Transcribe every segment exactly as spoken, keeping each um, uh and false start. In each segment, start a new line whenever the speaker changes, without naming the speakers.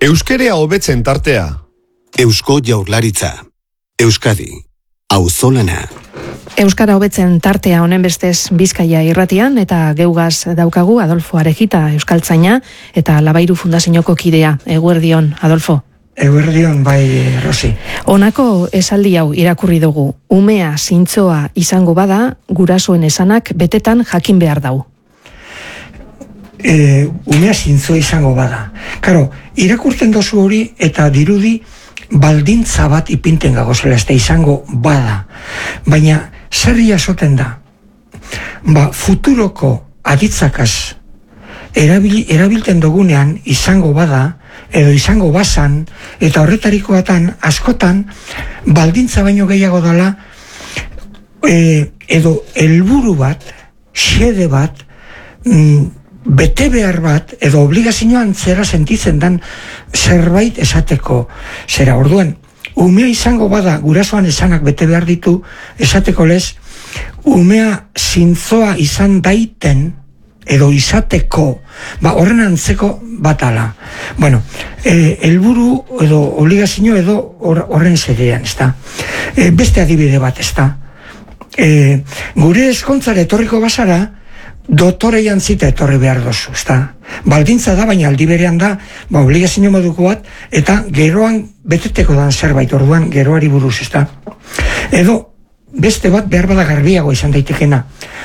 Euskerea hobetzen tartea.
Eusko Jaurlaritza. Euskadi. Auzolana.
Euskara hobetzen tartea honen bestez Bizkaia irratian eta geugaz daukagu Adolfo Arejita euskaltzaina eta Labairu Fundazioko kidea. Eguerdion, Adolfo.
Eguerdion, bai, Rosi.
Honako esaldi hau irakurri dugu. Umea zintzoa izango bada, gurasoen esanak betetan jakin behar dau.
E, umea zintzoa izango bada. Karo, irakurtzen dozu hori eta dirudi baldintza bat ipinten gagozela, ez da izango bada. Baina, zer jasoten da? Ba, futuroko aditzakaz erabil, erabilten dugunean izango bada, edo izango bazan, eta horretarikoatan askotan baldintza baino gehiago dela e, edo helburu bat, xede bat, mm, bete behar bat, edo obligazioan zera sentitzen dan zerbait esateko zera. Orduan, umea izango bada gurasoan esanak bete behar ditu, esateko lez, umea zintzoa izan daiten, edo izateko, ba, horren antzeko batala. Bueno, e, helburu edo obligazio edo horren zerean, ez da. E, beste adibide bat, ez da. E, gure eskontzare etorriko bazara, dotore jantzita etorri behar dozu, ez da. Baldintza da, baina aldi berean da, ba, obligazio moduko bat, eta geroan beteteko dan zerbait, orduan geroari buruz, ez da. Edo, beste bat behar bada garbiago izan daitekena.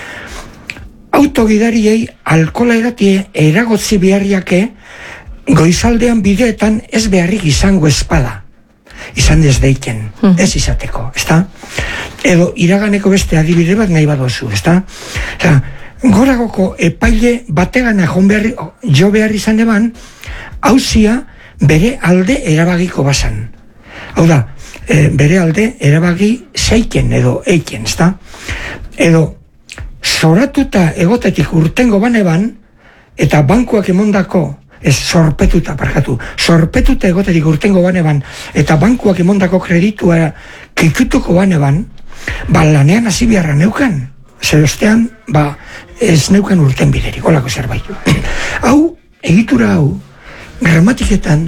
Autogidariei alkola eratie eragotzi beharriake goizaldean bideetan ez beharrik izango espada. Izan ez deiken, mm. ez izateko, ez da? Edo iraganeko beste adibide bat nahi badozu, ez da? Eta, goragoko epaile bategana behar, jo behar izan eban, hauzia bere alde erabagiko basan. Hau da, e, bere alde erabagi zeiken edo eiken, ez da? Edo, zoratuta egotetik urtengo baneban, eta bankuak emondako, ez sorpetuta, parkatu, sorpetuta egotetik urtengo baneban, eta bankuak emondako kreditua kikutuko baneban, ba lanean hasi biharra neukan. Zer ostean, ba, ez neukan urten biderik, olako zerbait. Hau, egitura hau, gramatiketan,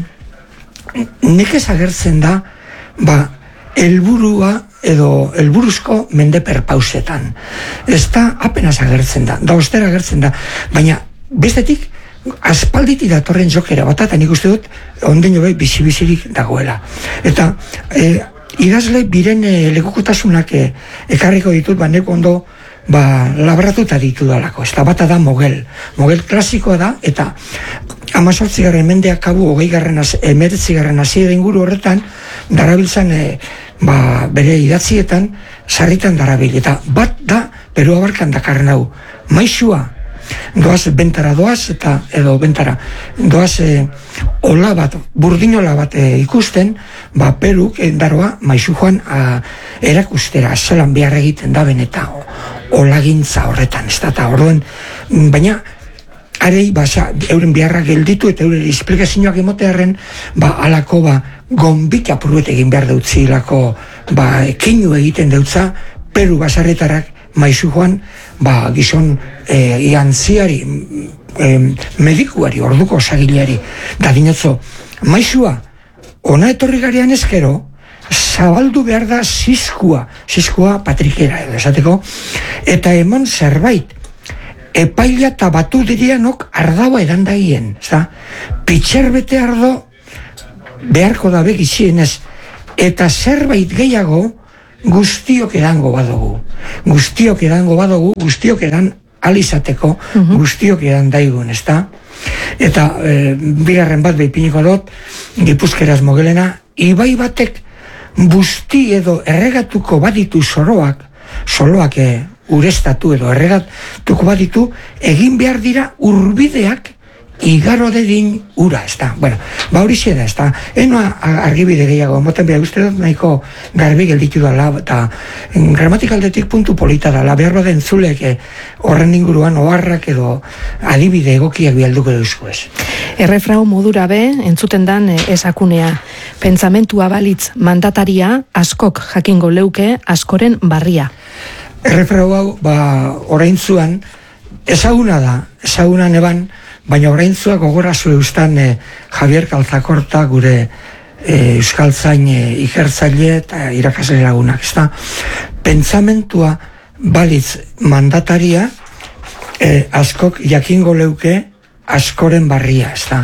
nekez agertzen da, ba, helburua edo helburuzko mendeper pausetan. Ez da apenas agertzen da, da ostera agertzen da, baina bestetik aspalditi datorren jokera bat, eta nik uste dut ondeño bai bizi-bizirik dagoela. Eta e, idazle biren e, legokotasunak e, ekarriko ditut, ba neko ondo ba, labratuta ditu dalako. Ez da bata da mogel. Mogel klasikoa da, eta amazortzigarren mendeak kabu, hogei garren, emeretzigarren hasiera inguru horretan, darabiltzan e, ba, bere idatzietan sarritan darabil, eta bat da Peru abarkan dakarren hau, maixua doaz bentara doaz, eta edo bentara doaz e, ola bat, burdinola bat e, ikusten, ba Peruk endaroa maixu joan a, erakustera, zelan behar egiten da beneta olagintza horretan, ez da, eta orduan, baina arei, ba, euren beharra gelditu eta euren esplikazioak emotearen, ba, alako, ba, gombik apurruet egin behar deutzi lako, ba, keinu egiten deutza, Peru basarretarak maizu joan, ba, gizon e, iantziari, e, medikuari, orduko osagiliari, da dinotzo, maizua, ona etorri garean ezkero, zabaldu behar da zizkua, zizkua patrikera, edo esateko, eta emon zerbait, epaila eta batu dirianok ardaua erandagien, ez da? Pitxerbete ardo beharko da begizienez, eta zerbait gehiago guztiok edango badugu. Guztiok edango badugu, guztiok edan alizateko, uh-huh. guztiok edan daigun, ez da? Eta e, bigarren bat behipiniko dut, Gipuzkeraz mogelena, ibai batek busti edo erregatuko baditu soroak, soloak e, urestatu edo erregatuko baditu, egin behar dira urbideak igaro dedin ura, ez da. Bueno, ba hori da, ez da. Enoa argibide gehiago, moten behar, uste dut nahiko garbi gelditu dala, eta gramatikaldetik puntu polita dala, behar baden zulek horren inguruan oharrak edo adibide egokiak bialduko duzko ez.
Errefrau modura be, entzuten dan esakunea. Pentsamentua balitz mandataria, askok jakingo leuke, askoren barria.
Errefrau hau, ba, orain zuan, ezaguna da, ezagunan eban, baina oraintzua gogorazu eustan e, Javier Calzacorta gure e, euskaltzain e, ikertzaile eta irakasle lagunak, ezta? Pentsamentua balitz mandataria, e, askok jakingo leuke askoren barria, ezta?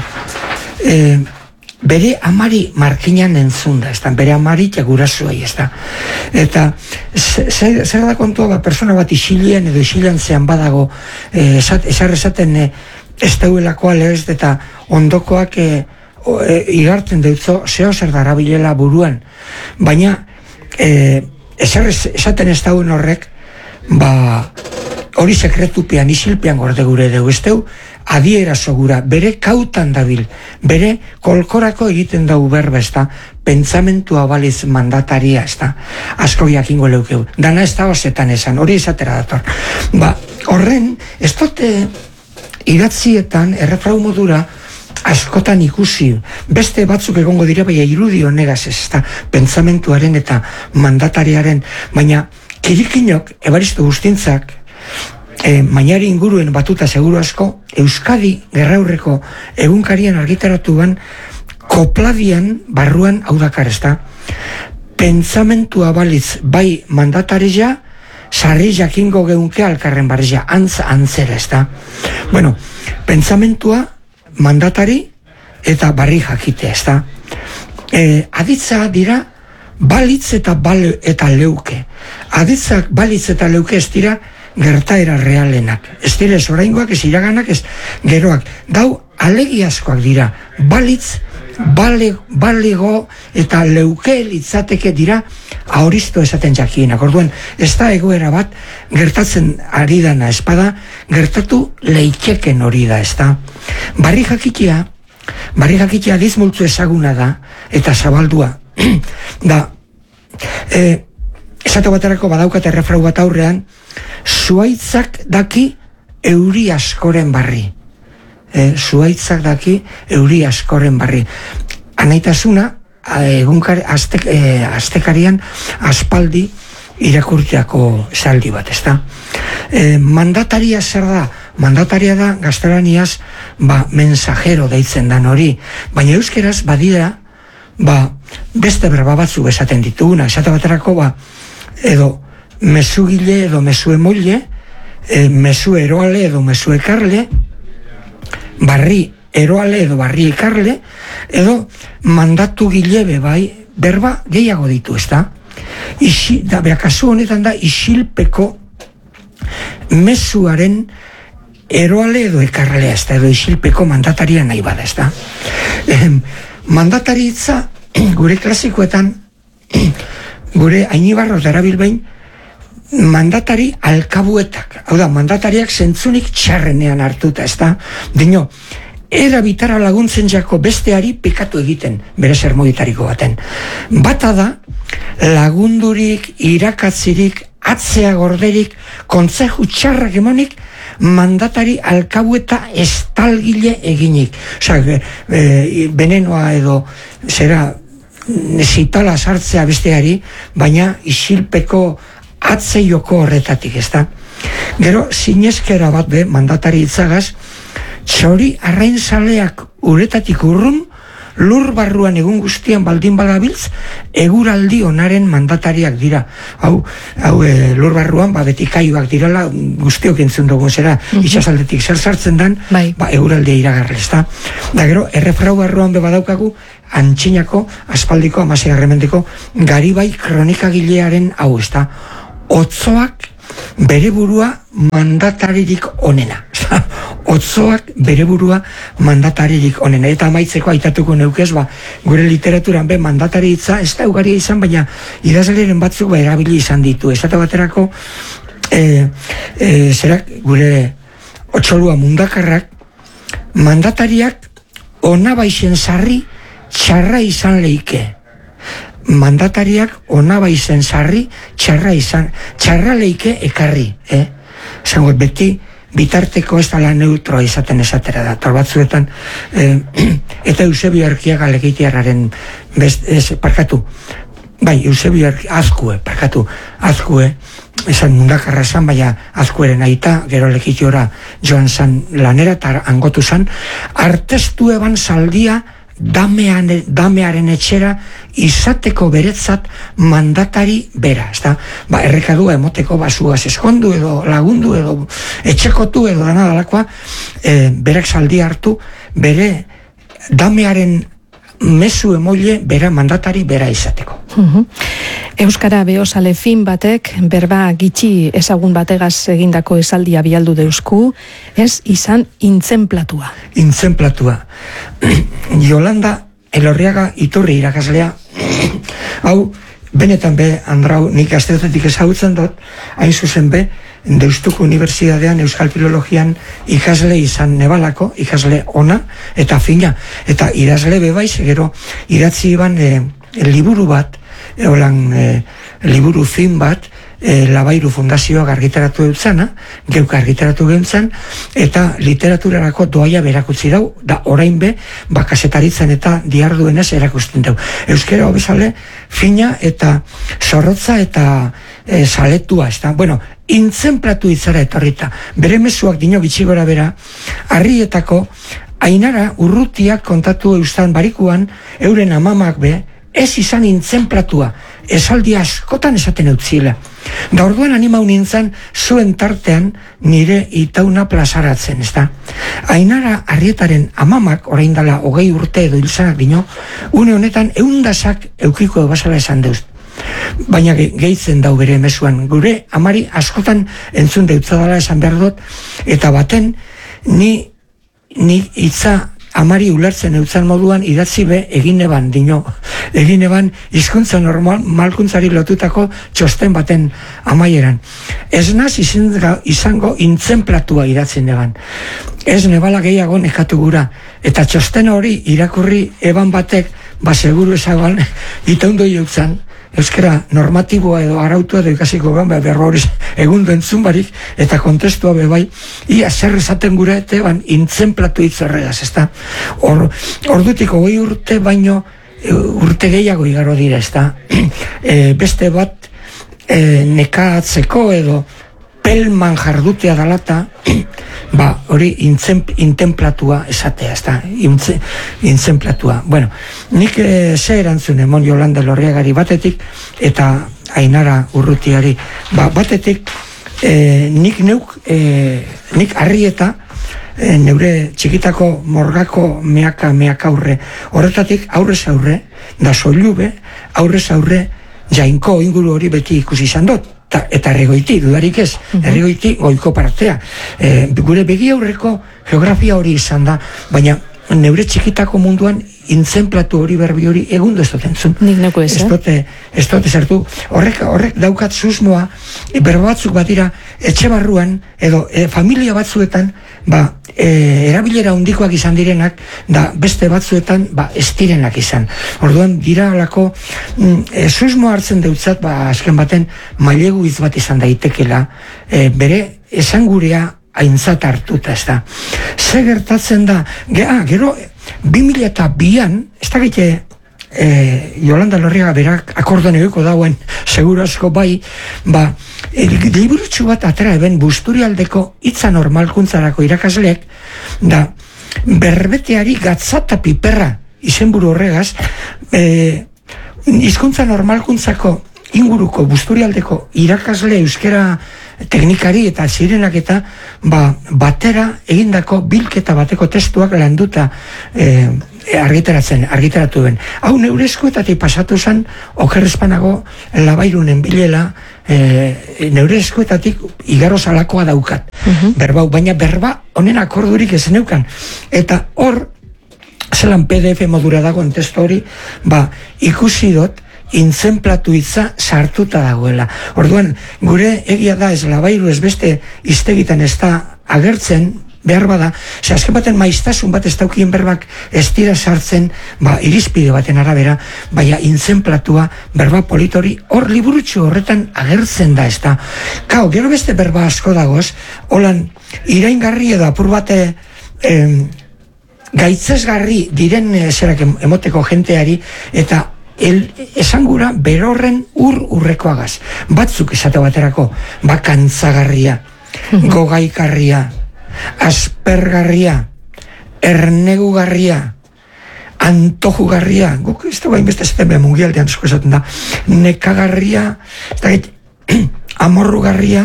E, bere amari markinan entzunda, ezta? Bere amari gurasuei, ezta? Eta zer, zer da kontua, ba, persona bat isilean edo isilantzean badago, e, esat, esar esaten e, ez dauelakoa lehez eta ondokoak e, o, e, igartzen deutzo zeo zer darabilela buruan, baina e, esar esaten ez dauen horrek, ba, hori sekretupean, isilpean gorde gure dugu, ez deu, adierazo gura, bere kautan dabil, bere kolkorako egiten dugu berba, ez da, pentsamentua baliz mandataria, ez da, asko jakingo leukeu, dana ez da osetan esan, hori esatera dator. Ba, horren, ez dute idatzietan, errefrau modura, askotan ikusi, beste batzuk egongo dira, baina irudio negaz ez da, pentsamentuaren eta mandatariaren, baina kirikinok, Ebaristo Gustintzak, E, mainari inguruen batuta seguru asko, Euskadi gerraurreko egunkarien argitaratuan kopladian barruan hau dakar, ez da, pentsamentua balitz bai mandataria, sarri jakingo geunke alkarren barria, antz antzera, ez da. Bueno, pentsamentua mandatari eta barri jakite, ez da. E, aditza dira balitz eta bal eta leuke. Aditzak balitz eta leuke ez dira gertaera realenak. Ez dira ez oraingoak, ez iraganak, ez geroak. Dau alegiazkoak dira. Balitz, bale, balego eta leuke litzateke dira ahoristo esaten jakienak. Orduan, ez da egoera bat gertatzen ari dana espada, gertatu leiteken hori da, ez da. Barri jakitia, barri jakitia dizmultzu ezaguna da, eta zabaldua. da, e, esate baterako badaukat errefrau bat aurrean, zuaitzak daki euri askoren barri. E, zuaitzak daki euri askoren barri. Anaitasuna, egunkar, aztek, e, aztekarian aspaldi irakurteako esaldi bat, ez da? E, mandataria zer da? Mandataria da, gaztelaniaz, ba, mensajero deitzen dan hori. Baina euskeraz, badira, ba, beste berba batzu bezaten dituguna. Esate baterako, ba, edo mesugile edo mesu emoile, e, mesu eroale edo mesu ekarle, barri eroale edo barri ekarle, edo mandatu gilebe bai, berba gehiago ditu, ez da? Isi, da, beha, kasu honetan da, isilpeko mesuaren eroale edo ekarlea, ez da, edo isilpeko mandataria nahi bada, ez da? E, mandataritza, gure klasikoetan, gure Ainibarro darabil behin, mandatari alkabuetak, hau da, mandatariak zentzunik txarrenean hartuta, ez da? Dino, era bitara laguntzen jako besteari pekatu egiten, bere sermoitariko baten. Bata da, lagundurik, irakatzirik, atzea gorderik, kontzeju txarrak emonik, mandatari alkabueta estalgile eginik. Osa, e, e, benenoa edo, zera, zitala sartzea besteari, baina isilpeko atze joko horretatik, ez da? Gero, zinezkera bat be, mandatari itzagaz, txori arrainzaleak uretatik urrun, lur barruan egun guztian baldin badabiltz, eguraldi onaren mandatariak dira. Hau, hau e, lur barruan, ba, beti kaioak dirala, guztiok entzun dugu, zera, mm-hmm. itxasaldetik zer sartzen dan, bai. Ba, eguraldia iragarri, ez da? Da, gero, errefrau barruan be badaukagu, antxinako, aspaldiko, amasei arremendeko, Garibai kronikagilearen hau, ez da? Otzoak bere burua mandataririk onena. Otzoak bere burua mandataririk onena. Eta amaitzeko aitatuko neukez, ba, gure literaturan be mandatari hitza, ez da ugaria izan, baina idazleren batzuk ba, erabili izan ditu. Esate baterako, e, e, zerak, gure otxolua mundakarrak, mandatariak ona baixen sarri txarra izan leike. Mandatariak onaba izen sarri, txarra izan, txarra leike ekarri, eh? Zango, beti bitarteko ez dala neutroa izaten esatera da, tor batzuetan, eh, eta Eusebio Erkiaga legeitiarraren, best, ez, parkatu, bai, Eusebio Erkiaga, azkue, parkatu, azkue, esan mundakarra zan, baina azkueren aita, gero lekitiora joan zan lanera, eta angotu zan, artestu eban zaldia damean, damearen etxera izateko beretzat mandatari bera, ez da? Ba, errekadua emoteko basuaz eskondu edo lagundu edo etxekotu edo dana dalakoa, e, berak zaldi hartu, bere damearen mezu emoile bera mandatari bera izateko.
Uh-huh. Euskara behosale fin batek, berba gitxi ezagun bategaz egindako esaldia bialdu deusku, ez izan intzenplatua.
Intzenplatua. Yolanda Elorriaga Iturri irakaslea, hau, benetan be, Andrau, nik astetetik ezagutzen dut, hain zuzen be, Deustuko Unibertsitatean Euskal Filologian ikasle izan nebalako, ikasle ona eta fina, eta idazle bebaiz, gero idatzi iban e, liburu bat, e, holan e, liburu fin bat, e, Labairu Fundazioak argitaratu eutzana, geuk argitaratu geuntzan, eta literaturarako doaia berakutzi dau, da orain be, bakasetaritzen eta diarduenez erakusten dau. Euskera hobezale, fina eta zorrotza eta e, saletua, ez da, bueno, intzenplatu izara etorrita. Bere mezuak dino gitxi gora bera, Arrietako Ainara Urrutiak kontatu eustan barikuan, euren amamak be, ez izan intzenplatua, esaldi askotan esaten eutziela. Da orduan animau nintzen zuen tartean nire itauna plazaratzen, ez da? Ainara Arrietaren amamak, orain dela hogei urte edo hilzanak dino, une honetan eundasak eukiko basala esan deuz. Baina gehitzen dau bere mezuan, gure amari askotan entzun deutzadala esan behar dut, eta baten ni, ni hitza amari ulertzen eutzan moduan idatzi be egin eban, dino, egin eban hizkuntza normal, malkuntzari lotutako txosten baten amaieran. Ez naz izango intzenplatua idatzen eban. Ez nebala gehiago nekatu gura, eta txosten hori irakurri eban batek, ba seguru ezagoan, itaundoi eutzan, euskera normatiboa edo arautua edo ikasiko gan, berroriz egundu entzun barik, eta kontestua bebai, ia zer esaten gura eta ban intzenplatu hitzorregaz, ez da? Or, ordutik hogei urte baino urte gehiago igaro dira, ez da? E, beste bat e, nekatzeko edo pelman jardutea dalata, ba, hori intzenplatua esatea, ez da, intzenplatua. Bueno, nik e, ze erantzun emon Yolanda Elorriagari batetik, eta Ainara Urrutiari, ba, batetik, e, nik neuk, e, nik Arrieta, e, neure txikitako morgako meaka meaka aurre, horretatik aurrez aurre, da soilube, aurrez aurre, jainko inguru hori beti ikusi izan dut. Ta, eta erregoiti, dudarik ez, uh-huh. erregoiti goiko partea. E, gure begi aurreko geografia hori izan da, baina neure txikitako munduan intzenplatu hori berbi hori egundu ez dut entzun.
Nik neko ez,
ez dute, ez dute zertu. Horrek, horrek daukat susmoa, e, berba batzuk batira, etxe barruan, edo e, familia batzuetan, ba, e, erabilera handikoak izan direnak, da beste batzuetan, ba, ez direnak izan. Orduan, dira alako, mm, e, susmoa hartzen deutzat, ba, azken baten, mailegu iz bat izan daitekela, e, bere esangurea aintzat hartuta, ez da. Ze gertatzen da, ge, ah, gero, bi mila eta bian, ez da gite, e, Yolanda Elorriaga berak akordon egoiko dauen, seguru asko bai, ba, e, liburutxu bat atera eben Busturialdeko hitza normalkuntzarako irakasleek, da, berbeteari gatzata piperra izenburu horregaz, e, hizkuntza normalkuntzako inguruko Busturialdeko irakasle euskera teknikari eta zirenak eta ba, batera egindako bilketa bateko testuak landuta e, argitaratzen, argitaratu ben. Hau neure eskuetatik pasatu zen okerrezpanago Labairunen bilela e, neure eskuetatik igaro zalakoa daukat. Uh-huh. Berbau, baina berba honen akordurik ez neukan. Eta hor, zelan P D F modura dagoen testu hori, ba, ikusi dut, intzenplatu hitza sartuta dagoela. Orduan, gure egia da ez Labairu ez beste iztegitan ez da agertzen, behar bada, ze azken baten maiztasun bat ez daukien berbak ez dira sartzen, ba, irizpide baten arabera, baina intzenplatua berba politori hor liburutxu horretan agertzen da, ez da. Kao, gero beste berba asko dagoz, holan, iraingarri edo apur bate em, gaitzesgarri diren e, zerak emoteko jenteari, eta el, esangura berorren ur urrekoagaz. Batzuk esate baterako, bakantzagarria, gogaikarria, aspergarria, ernegugarria, antojugarria, guk ez da bain beste zeten beha mungialdean zuko esaten da, nekagarria, ez da get, amorrugarria,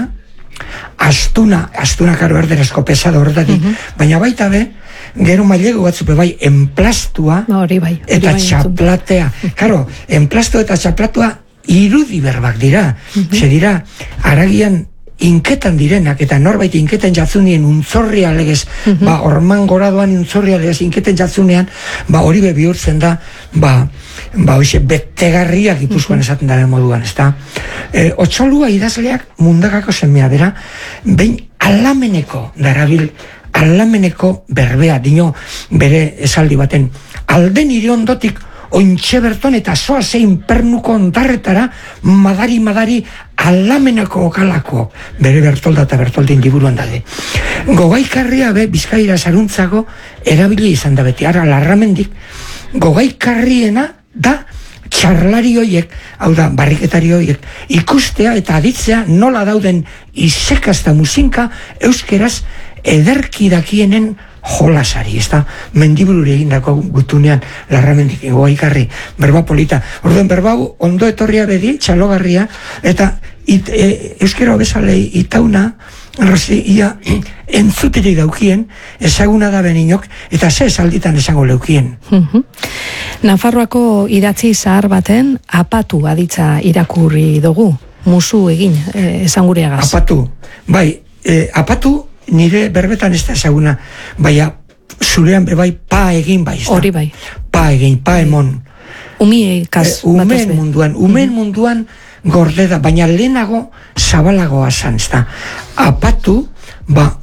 astuna, astuna karo erderazko pesado horretatik, uh -huh. baina baita be, gero mailegu batzupe bai, enplastua
no, hori bai, hori
eta
bai,
txaplatea. Karo, enplastua eta txaplatua irudi berbak dira. Uh -huh. Ze dira, aragian inketan direnak, eta norbait inketen jatzunien untzorria legez, uh -huh. ba, orman goradoan untzorria legez inketen jatzunean, ba, hori be bihurtzen da, ba, ba, hoxe, betegarriak Gipuzkoan esaten daren moduan, ez da? E, Otxolua idazleak mundakako semea, bera, behin alameneko darabil, alameneko berbea, dino bere esaldi baten, alden nire ondotik ointxe berton eta soa zein pernuko ondarretara madari-madari alameneko okalako, bere Bertolda eta Bertoldin liburuan dade. Gogaikarria be, Bizkaira saruntzago erabili izan da beti, ara larramendik, gogaikarriena da txarlari hoiek, hau da, barriketari hoiek, ikustea eta aditzea nola dauden isekazta musinka euskeraz ederki dakienen jolasari, ez da, mendiburure egindako gutunean larramendik gogaikarri, berba polita. Orduen berbau ondo etorria bedi, txalogarria, eta it, e, euskera bezalei itauna, Rosi, ia, entzuterik daukien, ezaguna da beninok, eta ze esalditan esango leukien.
Uh-huh. Nafarroako idatzi zahar baten, apatu aditza irakurri dugu, musu egin, eh, esangureagaz.
Apatu, bai, eh, apatu nire berbetan ez da ezaguna, baina zurean bebai pa egin bai.
Hori bai.
Pa egin, pa emon.
Umiekaz.
Eh, umeen munduan, umeen uh-huh. munduan, gorde da, baina lehenago zabalagoa zan, ez da. Apatu, ba,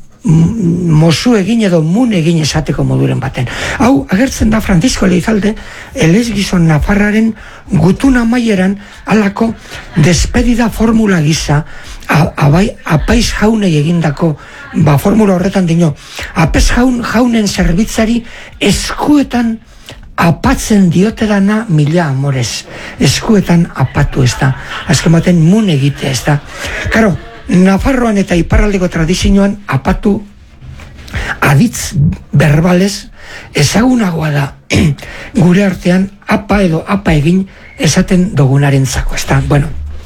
mozu egin edo mun egin esateko moduren baten. Hau, agertzen da Francisco Elizalde, elez gizon Nafarraren gutuna maieran alako despedida formula gisa, abai, apaiz jaunei egindako, ba, formula horretan dino, apaiz jaun, jaunen zerbitzari eskuetan apatzen diote dana mila amorez. Eskuetan apatu ez da. Azken baten mun egite ez da. Karo, Nafarroan eta iparraldeko tradizioan apatu aditz berbalez ezagunagoa da gure artean apa edo apa egin esaten dogunaren zako, ez da. Bueno,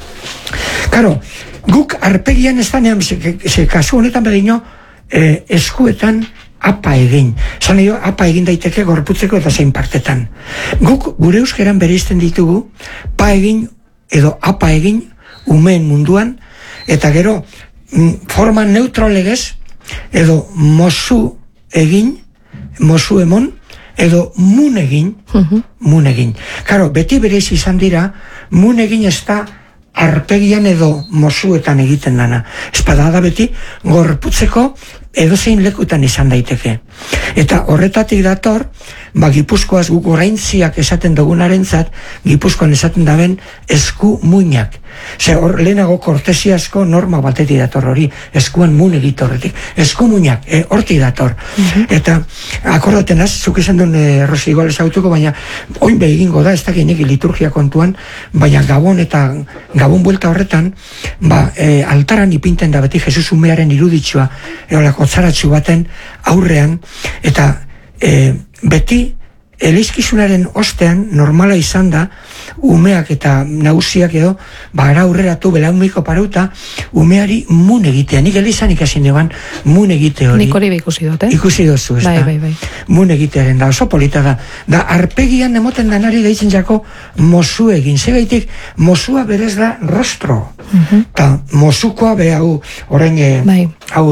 karo, guk arpegian ez da nean, ze kasu honetan bedino eh, eskuetan apa egin. Zan edo, apa egin daiteke gorputzeko eta zein partetan. Guk gure euskeran bereizten ditugu pa egin edo apa egin umeen munduan, eta gero forma neutro legez edo mozu egin, mozu emon, edo mun egin, uh-huh. mun egin. Karo, beti bereiz izan dira, mun egin ez da arpegian edo mozuetan egiten dana. Espada da beti gorputzeko edozein lekutan izan daiteke. Eta horretatik dator, ba, Gipuzkoaz guk oraintziak esaten dugunarentzat, Gipuzkoan esaten daben esku muinak. Ze hor lehenago kortesiazko norma batetik dator hori, eskuan mun egitorretik. Esku muinak, e, hortik dator. Uh-huh. Eta akordaten az, zuk esan duen e, Rosi igual ezautuko, baina oin behingo da, ez da genik liturgia kontuan, baina Gabon eta Gabon buelta horretan, ba, e, altaran ipinten da beti Jesus umearen iruditxua, eolako tzaratxu baten aurrean, eta e, beti eleizkizunaren ostean normala izan da umeak eta nagusiak edo bara aurreratu belaunmiko parauta umeari mun egitea. Nik elizan ikasin duan mun egite hori.
Nik hori ikusi dut, eh?
Ikusi dozu, ez
bai,
da?
Bai, bai.
Mun egitearen da, oso polita da. Da, arpegian emoten danari deitzen jako mozu egin. Zegaitik, mozua berez da rostro. Uh-huh. Ta, mozukoa be hau, horren,
bai,
hau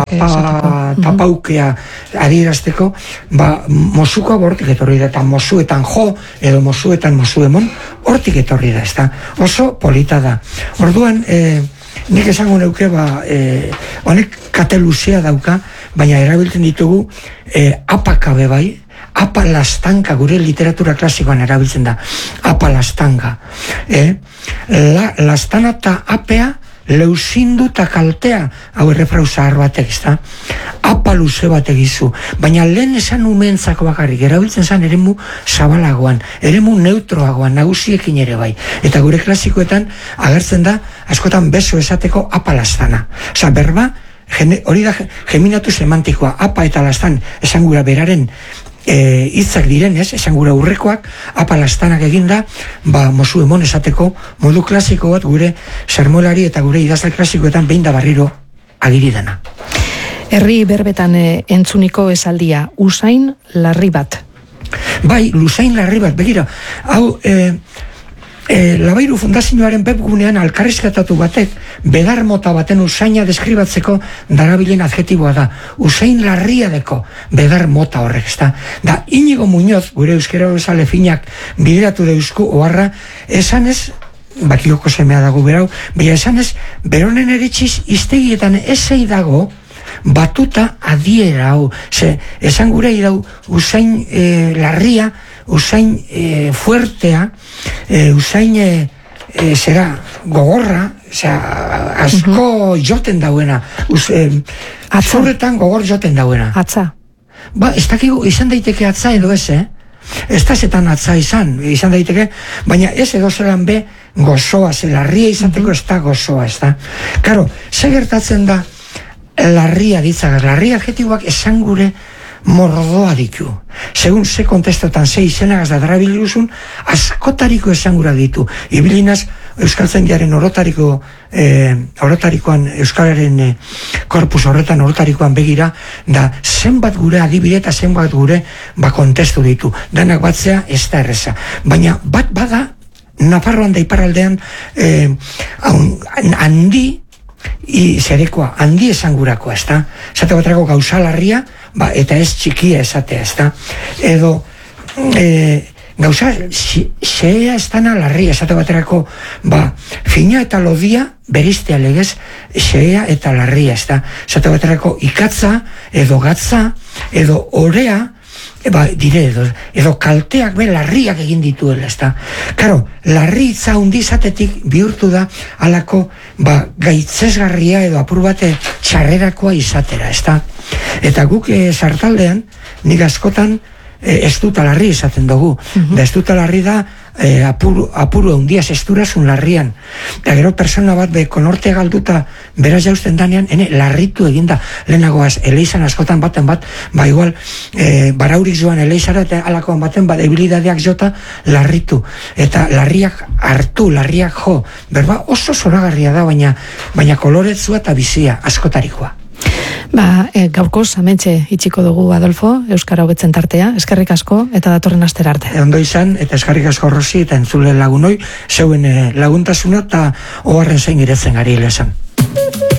tapa, tapaukea adierazteko, ba, mozukoa bortik etorri da, eta mozuetan jo, edo mozuetan mozu emon, hortik etorri da, ez da. Oso polita da. Orduan, eh, nik esango neuke, ba, eh, honek kate luzea dauka, baina erabiltzen ditugu eh, apakabe bai, apa lastanka, gure literatura klasikoan erabiltzen da, apa lastanka. Eh? La, lastana eta apea leuzindu eta kaltea, hau errefrau zahar batek, ezta? Apa luze bat egizu, baina lehen esan umentzako bakarrik, erabiltzen zen eremu zabalagoan, eremu neutroagoan, nagusiekin ere bai. Eta gure klasikoetan agertzen da, askotan beso esateko apa lastana. Osa, berba, jene, hori da geminatu semantikoa, apa eta lastan, esan gura beraren E, hitzak direnez, esan gura urrekoak, apalastanak eginda, ba, mozu emon esateko modu klasiko bat gure sermolari eta gure idazle klasikoetan behin da barriro agiri dena.
Herri berbetan e, entzuniko esaldia, usain larri bat.
Bai, usain larri bat, begira, hau, e, e, Labairu Fundazioaren webgunean alkarrizkatatu batek, bedar mota baten usaina deskribatzeko darabilen adjetiboa da. Usain larria deko bedar mota horrek, ezta. Da, Inigo Muñoz, gure euskera bezale finak bideratu deuzku oharra, esanez, bakioko semea dago berau, baina esanez, beronen eritxiz iztegietan esei dago, batuta adiera hau. Ze, esan gure idau, usain e, larria, usain e, fuertea, e, usain e, e, zera gogorra, zera, asko uh-huh. joten dauena, Us, e, zurretan gogor joten dauena.
Atza.
Ba, ez dakigu, izan daiteke atza edo ez, eh? Ez da zetan atza izan, izan daiteke, baina ez edo zelan be gozoa, ze larria izateko uh-huh. ez da gozoa, ez da. Karo, ze gertatzen da larria ditzagaz, larria adjetiboak esan gure mordoa ditu. Segun ze kontestotan ze izenagaz da darabiluzun, askotariko esangura ditu. Ibilinaz, euskaltzaindiaren orotariko, eh, orotarikoan, euskalaren eh, korpus horretan orotarikoan begira, da zenbat gure adibide eta zenbat gure ba kontestu ditu. Danak batzea ez da erreza. Baina bat bada, Nafarroan da iparraldean, eh, handi, I zerekoa, handi esangurakoa, ez da? Esate baterako gauza larria, ba, eta ez txikia esatea, ez da? Edo, e, gauza, xea ez dana larria, esate baterako, ba, fina eta lodia, beriztea legez, xea eta larria, ez da? Esate baterako ikatza, edo gatza, edo orea, eba, dire, edo, edo kalteak be larriak egin dituela, ez da. Karo, larri hitza hundizatetik bihurtu da alako, ba, gaitzesgarria edo apur bate txarrerakoa izatera, ez da. Eta guk e, sartaldean, nik askotan e, ez duta larri izaten dugu. Uh-huh. Da ez duta larri da e, apuru, apuru handiaz esturazun larrian. Eta gero persona bat be konorte galduta beraz jausten danean, ene larritu eginda. Lehenagoaz, eleizan askotan baten bat, ba igual, e, baraurik joan eleizara eta alakoan baten bat ebilidadeak jota larritu. Eta larriak hartu, larriak jo. Berba oso zoragarria da, baina, baina koloretzua eta bizia, askotarikoa.
Ba, e, gaurkoz, amentxe itxiko dugu, Adolfo, Euskara Hobetzen tartea, eskerrik asko eta datorren astera arte.
E, ondo izan, eta eskerrik asko Rosi, eta entzule lagunoi, zeuen e, laguntasuna eta oharren zein giretzen gari lesan.